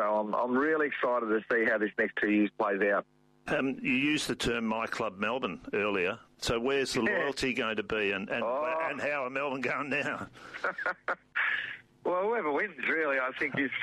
So I'm really excited to see how this next 2 years plays out. You used the term My Club Melbourne earlier. So where's the loyalty going to be, and how are Melbourne going now? Well, whoever wins, really, I think is...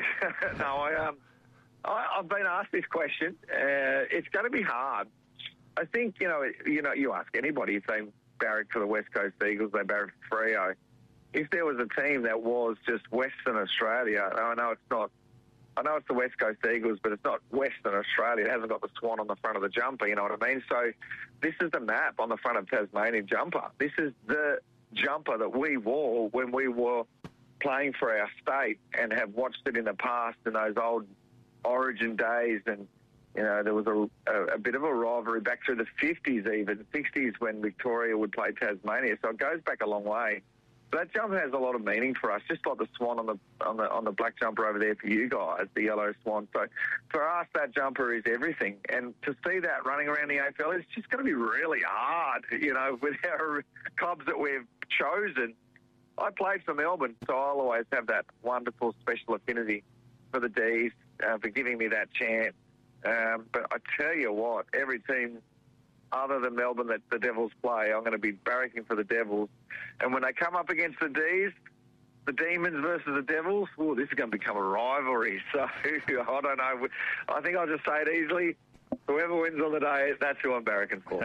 I've been asked this question. It's going to be hard. I think, you ask anybody if they barrack for the West Coast Eagles, they barrack for Freo. If there was a team that was just Western Australia, I know it's the West Coast Eagles, but it's not Western Australia. It hasn't got the swan on the front of the jumper, you know what I mean? So this is the map on the front of Tasmanian jumper. This is the jumper that we wore when we were playing for our state and have watched it in the past in those old Origin days. And, there was a bit of a rivalry back through the 50s even, 60s when Victoria would play Tasmania. So it goes back a long way. That jumper has a lot of meaning for us, just like the swan on the black jumper over there for you guys, the yellow swan. So for us, that jumper is everything. And to see that running around the AFL, it's just going to be really hard, with our clubs that we've chosen. I played for Melbourne, so I'll always have that wonderful special affinity for the D's, for giving me that chance. But I tell you what, every team other than Melbourne that the Devils play, I'm going to be barracking for the Devils. And when they come up against the D's, the Demons versus the Devils, this is going to become a rivalry. So I don't know. I think I'll just say it easily. Whoever wins on the day, that's who I'm barracking for.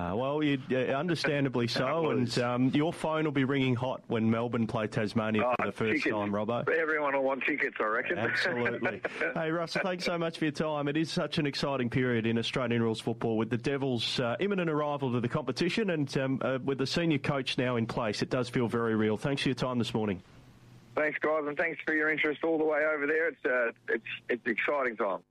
Understandably so. And your phone will be ringing hot when Melbourne play Tasmania for the first time, Robbo. Everyone will want tickets, I reckon. Absolutely. Hey, Russ, thanks so much for your time. It is such an exciting period in Australian rules football with the Devils' imminent arrival to the competition and with the senior coach now in place. It does feel very real. Thanks for your time this morning. Thanks, guys, and thanks for your interest all the way over there. It's an exciting time.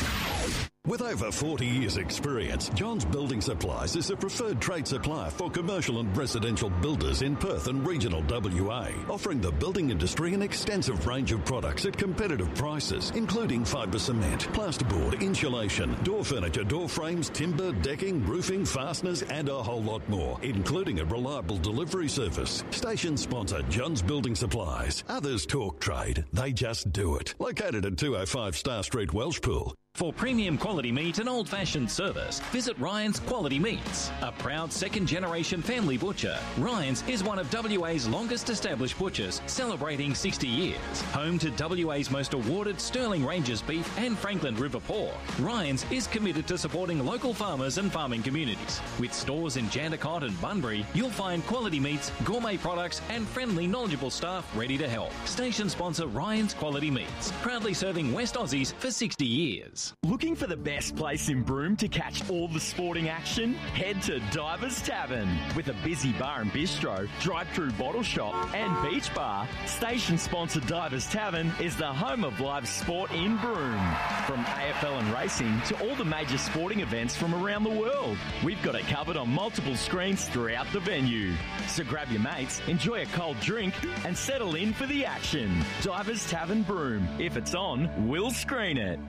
With over 40 years' experience, Johns Building Supplies is a preferred trade supplier for commercial and residential builders in Perth and regional WA, offering the building industry an extensive range of products at competitive prices, including fibre cement, plasterboard, insulation, door furniture, door frames, timber, decking, roofing, fasteners, and a whole lot more, including a reliable delivery service. Station sponsor Johns Building Supplies. Others talk trade, they just do it. Located at 205 Star Street, Welshpool. For premium quality meat and old-fashioned service, visit Ryan's Quality Meats. A proud second-generation family butcher, Ryan's is one of WA's longest-established butchers, celebrating 60 years. Home to WA's most awarded Sterling Ranges beef and Franklin River pork, Ryan's is committed to supporting local farmers and farming communities. With stores in Jandakot and Bunbury, you'll find quality meats, gourmet products and friendly, knowledgeable staff ready to help. Station sponsor Ryan's Quality Meats, proudly serving West Aussies for 60 years. Looking for the best place in Broome to catch all the sporting action? Head to Divers Tavern. With a busy bar and bistro, drive-through bottle shop and beach bar, station sponsor Divers Tavern is the home of live sport in Broome. From AFL and racing to all the major sporting events from around the world, we've got it covered on multiple screens throughout the venue. So grab your mates, enjoy a cold drink and settle in for the action. Divers Tavern Broome. If it's on, we'll screen it.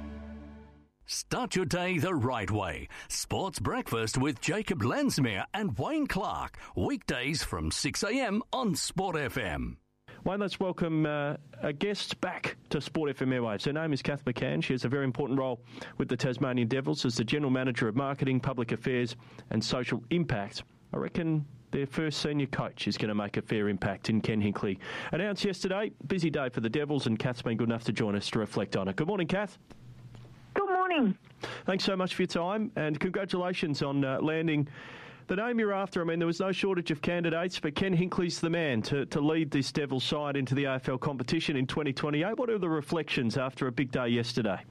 Start your day the right way. Sports Breakfast with Jacob Lensmere and Wayne Clark. Weekdays from 6 a.m. on Sport FM. Wayne, let's welcome a guest back to Sport FM Airwaves. Her name is Kath McCann. She has a very important role with the Tasmanian Devils as the General Manager of Marketing, Public Affairs and Social Impact. I reckon their first senior coach is going to make a fair impact in Ken Hinkley. Announced yesterday, busy day for the Devils, and Kath's been good enough to join us to reflect on it. Good morning, Kath. Good morning. Thanks so much for your time, and congratulations on landing the name you're after. I mean, there was no shortage of candidates, but Ken Hinkley's the man to lead this Devils side into the AFL competition in 2028. What are the reflections after a big day yesterday?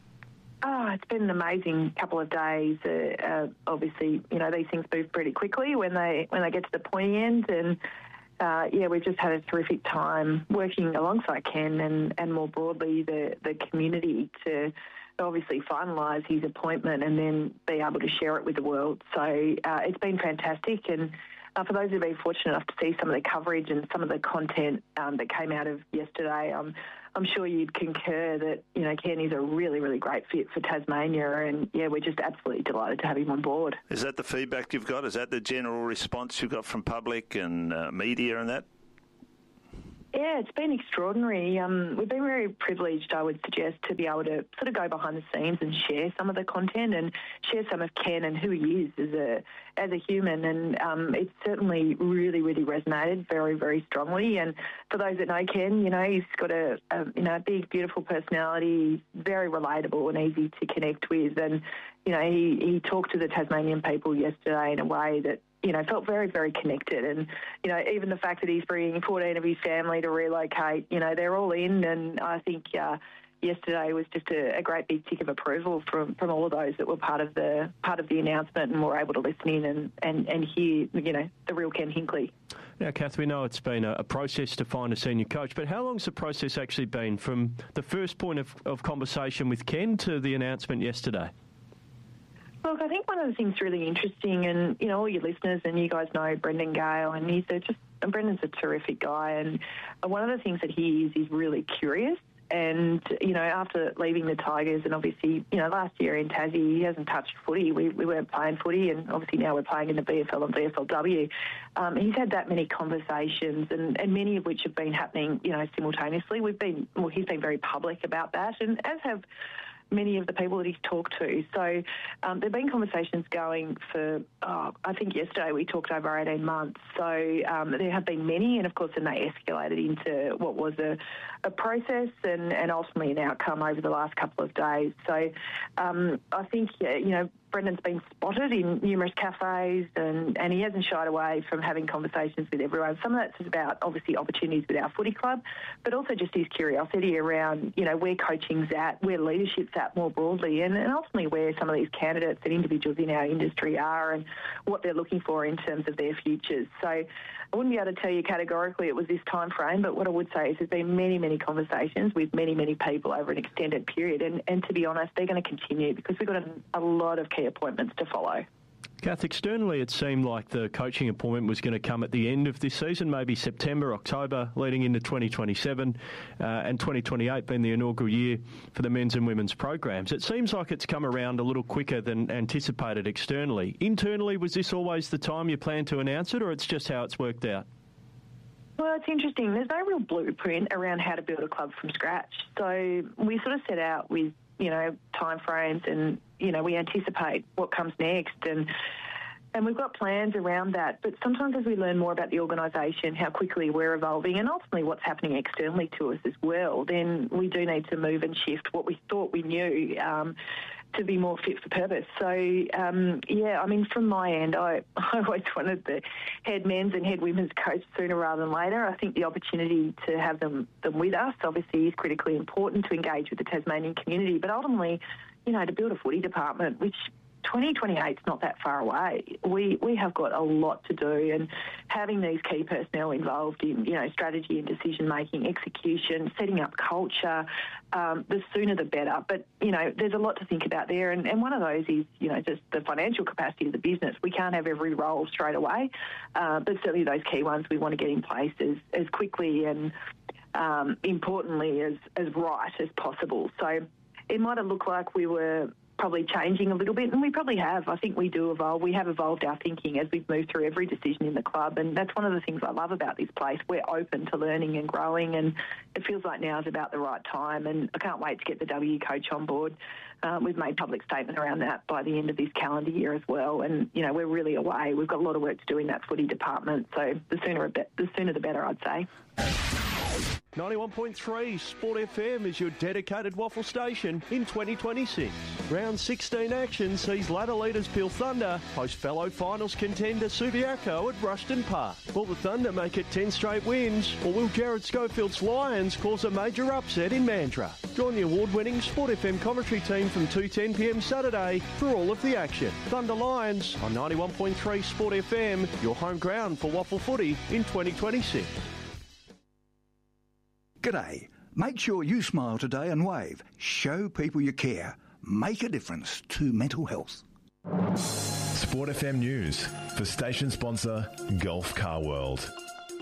Oh, it's been an amazing couple of days. Obviously, these things move pretty quickly when they get to the pointy end, and we've just had a terrific time working alongside Ken and more broadly the community to obviously finalise his appointment and then be able to share it with the world. So it's been fantastic, and for those who've been fortunate enough to see some of the coverage and some of the content that came out of yesterday, I'm sure you'd concur that Ken is a really, really great fit for Tasmania, and we're just absolutely delighted to have him on board. Is that the feedback you've got? Is that the general response you've got from public and media and that? Yeah, it's been extraordinary. We've been very privileged, I would suggest, to be able to sort of go behind the scenes and share some of the content and share some of Ken and who he is as a human. And it's certainly really, really resonated very, very strongly. And for those that know Ken, he's got a big, beautiful personality, very relatable and easy to connect with. And, he talked to the Tasmanian people yesterday in a way that, felt very, very connected. And, even the fact that he's bringing 14 of his family to relocate, they're all in. And I think yesterday was just a great big tick of approval from all of those that were part of the announcement and were able to listen in and hear, the real Ken Hinkley. Now, Kath, we know it's been a process to find a senior coach, but how long's the process actually been from the first point of conversation with Ken to the announcement yesterday? Look, I think one of the things really interesting, and, all your listeners and you guys know Brendan Gale, and Brendan's a terrific guy, and one of the things that he is really curious. And, after leaving the Tigers and obviously, last year in Tassie, he hasn't touched footy. We weren't playing footy, and obviously now we're playing in the VFL and VFLW. He's had that many conversations and many of which have been happening, simultaneously. He's been very public about that, and as have many of the people that he's talked to. So there have been conversations going for, I think yesterday we talked over 18 months. So there have been many, and of course then they escalated into what was a process and ultimately an outcome over the last couple of days. So I think, Brendan's been spotted in numerous cafes and he hasn't shied away from having conversations with everyone. Some of that's about, obviously, opportunities with our footy club, but also just his curiosity around, where coaching's at, where leadership's at more broadly, and ultimately where some of these candidates and individuals in our industry are and what they're looking for in terms of their futures. So I wouldn't be able to tell you categorically it was this time frame, but what I would say is there's been many, many conversations with many, many people over an extended period. And to be honest, they're going to continue because we've got a lot of key appointments to follow. Kath, externally it seemed like the coaching appointment was going to come at the end of this season, maybe September, October, leading into 2027, and 2028 being the inaugural year for the men's and women's programs. It seems like it's come around a little quicker than anticipated externally. Internally, was this always the time you planned to announce it, or it's just how it's worked out? Well, it's interesting. There's no real blueprint around how to build a club from scratch. So we sort of set out with, timeframes and, we anticipate what comes next and we've got plans around that. But sometimes as we learn more about the organisation, how quickly we're evolving and ultimately what's happening externally to us as well, then we do need to move and shift what we thought we knew to be more fit for purpose. So, from my end, I always wanted the head men's and head women's coach sooner rather than later. I think the opportunity to have them with us obviously is critically important to engage with the Tasmanian community, but ultimately, to build a footy department, which 2028 is not that far away. We have got a lot to do, and having these key personnel involved in, strategy and decision-making, execution, setting up culture, the sooner the better. But, there's a lot to think about there, and one of those is, just the financial capacity of the business. We can't have every role straight away, but certainly those key ones we want to get in place as quickly and importantly as right as possible. So it might have looked like we were probably changing a little bit, and we probably have. I think we do evolve. We have evolved our thinking as we've moved through every decision in the club, and that's one of the things I love about this place. We're open to learning and growing, and it feels like now is about the right time, and I can't wait to get the W coach on board. We've made public statement around that by the end of this calendar year as well, and, we're really away. We've got a lot of work to do in that footy department, so the sooner the better, I'd say. 91.3 Sport FM is your dedicated waffle station in 2026. Round 16 action sees ladder leaders Peel Thunder host fellow finals contender Subiaco at Rushton Park. Will the Thunder make it 10 straight wins, or will Jared Schofield's Lions cause a major upset in Mandurah? Join the award-winning Sport FM commentary team from 2:10pm Saturday for all of the action. Thunder Lions on 91.3 Sport FM, your home ground for waffle footy in 2026. G'day. Make sure you smile today and wave. Show people you care. Make a difference to mental health. Sport FM News for station sponsor Gulf Car World.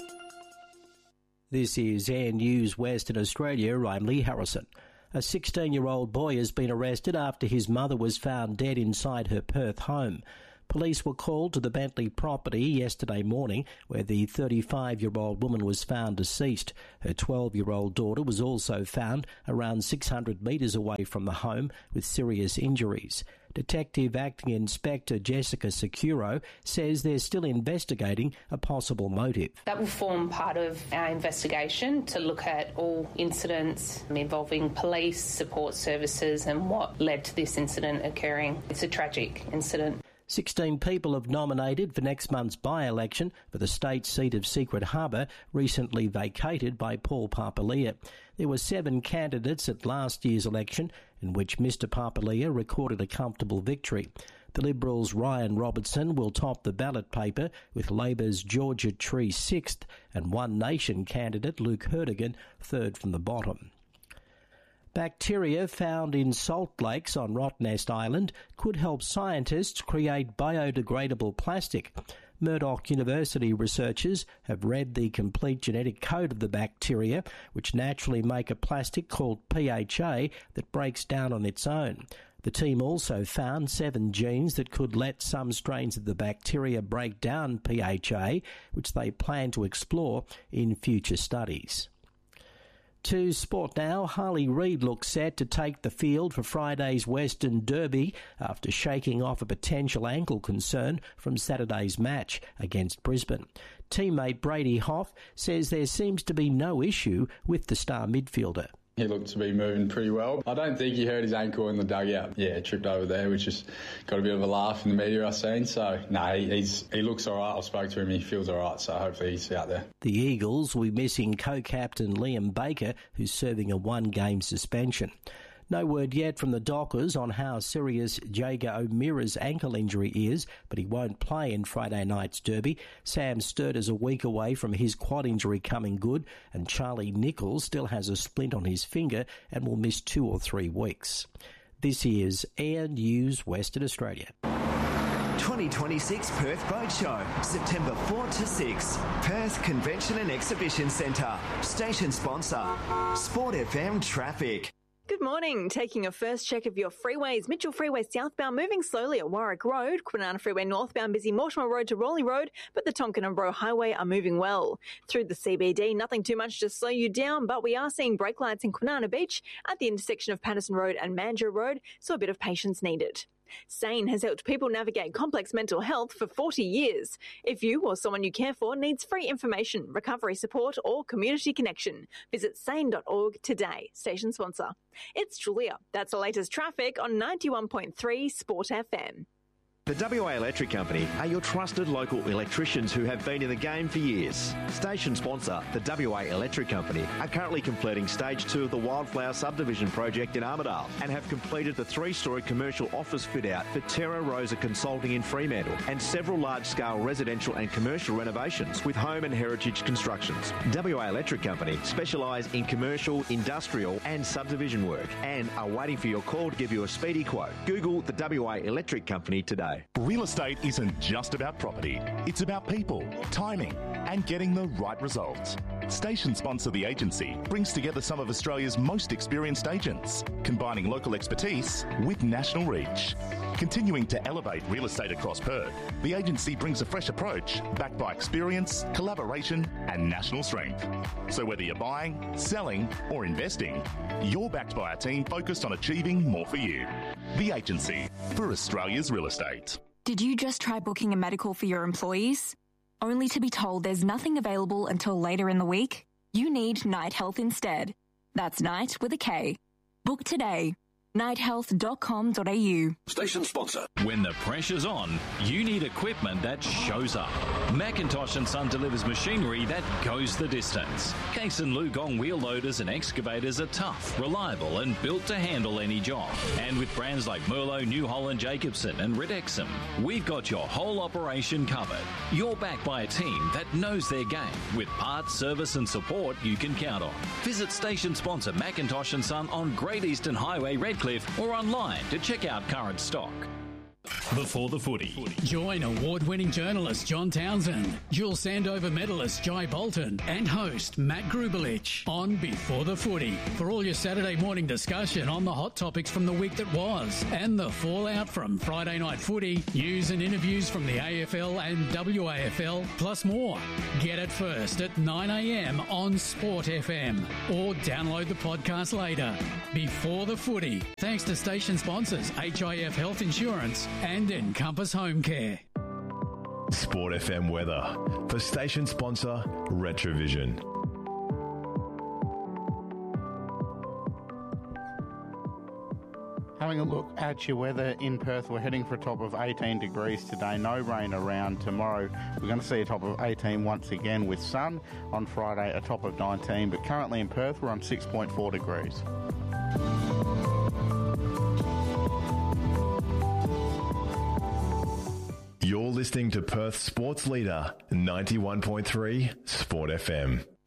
This is Air News Western Australia. I'm Lee Harrison. A 16-year-old boy has been arrested after his mother was found dead inside her Perth home. Police were called to the Bentley property yesterday morning where the 35-year-old woman was found deceased. Her 12-year-old daughter was also found around 600 metres away from the home with serious injuries. Detective Acting Inspector Jessica Securo says they're still investigating a possible motive. That will form part of our investigation to look at all incidents involving police, support services and what led to this incident occurring. It's a tragic incident. 16 people have nominated for next month's by-election for the state seat of Secret Harbour, recently vacated by Paul Papalia. There were 7 candidates at last year's election, in which Mr Papalia recorded a comfortable victory. The Liberals' Ryan Robertson will top the ballot paper, with Labor's Georgia Tree 6th and One Nation candidate Luke Herdigan 3rd from the bottom. Bacteria found in salt lakes on Rottnest Island could help scientists create biodegradable plastic. Murdoch University researchers have read the complete genetic code of the bacteria, which naturally make a plastic called PHA that breaks down on its own. The team also found 7 genes that could let some strains of the bacteria break down PHA, which they plan to explore in future studies. To sport now, Harley Reid looks set to take the field for Friday's Western Derby after shaking off a potential ankle concern from Saturday's match against Brisbane. Teammate Brady Hoff says there seems to be no issue with the star midfielder. He looked to be moving pretty well. I don't think he hurt his ankle in the dugout. Yeah, tripped over there, which has got a bit of a laugh in the media I've seen. So, no, he looks all right. I spoke to him, he feels all right, so hopefully he's out there. The Eagles will be missing co-captain Liam Baker, who's serving a 1-game suspension. No word yet from the Dockers on how serious Jaeger O'Meara's ankle injury is, but he won't play in Friday night's derby. Sam Sturt is a week away from his quad injury coming good, and Charlie Nichols still has a splint on his finger and will miss 2 or 3 weeks. This is Air News Western Australia. 2026 Perth Boat Show, September 4 to 6. Perth Convention and Exhibition Centre. Station sponsor, Sport FM Traffic. Good morning. Taking a first check of your freeways. Mitchell Freeway southbound moving slowly at Warwick Road. Kwinana Freeway northbound busy Mortimer Road to Raleigh Road, but the Tonkin and Bro Highway are moving well. Through the CBD, nothing too much to slow you down, but we are seeing brake lights in Kwinana Beach at the intersection of Patterson Road and Mandurah Road, so a bit of patience needed. SANE has helped people navigate complex mental health for 40 years. If you or someone you care for needs free information, recovery support or community connection, visit sane.org today. Station sponsor. It's Julia. That's the latest traffic on 91.3 Sport FM. The WA Electric Company are your trusted local electricians who have been in the game for years. Station sponsor, the WA Electric Company, are currently completing Stage 2 of the Wildflower Subdivision project in Armidale and have completed the 3-storey commercial office fit-out for Terra Rosa Consulting in Fremantle and several large-scale residential and commercial renovations with Home and Heritage Constructions. WA Electric Company specialise in commercial, industrial and subdivision work and are waiting for your call to give you a speedy quote. Google the WA Electric Company today. Real estate isn't just about property. It's about people, timing, and getting the right results. Station sponsor The Agency brings together some of Australia's most experienced agents, combining local expertise with national reach. Continuing to elevate real estate across Perth, The Agency brings a fresh approach backed by experience, collaboration, and national strength. So whether you're buying, selling, or investing, you're backed by a team focused on achieving more for you. The Agency, for Australia's real estate. Did you just try booking a medical for your employees? Only to be told there's nothing available until later in the week? You need Night Health instead. That's Night with a K. Book today. nighthealth.com.au. Station sponsor. When the pressure's on, you need equipment that shows up. Macintosh & Son delivers machinery that goes the distance. Case and Lugong wheel loaders and excavators are tough, reliable and built to handle any job. And with brands like Merlo, New Holland, Jacobson and Ridexum, we've got your whole operation covered. You're backed by a team that knows their game with parts, service and support you can count on. Visit station sponsor Macintosh & Son on Great Eastern Highway, Redcliffe, or online to check out current stock. Before the Footy. Join award-winning journalist John Townsend, dual Sandover medalist Jai Bolton, and host Matt Grubelich on Before the Footy for all your Saturday morning discussion on the hot topics from the week that was and the fallout from Friday night footy, news and interviews from the AFL and WAFL, plus more. Get it first at 9 a.m. on Sport FM or download the podcast later. Before the Footy, thanks to station sponsors HIF Health Insurance and Encompass Home Care. Sport FM weather for station sponsor Retrovision. Having a look at your weather in Perth, we're heading for a top of 18 degrees today. No rain around tomorrow. We're going to see a top of 18 once again with sun. On Friday, a top of 19. But currently in Perth, we're on 6.4 degrees. You're listening to Perth Sports Leader 91.3 Sport FM.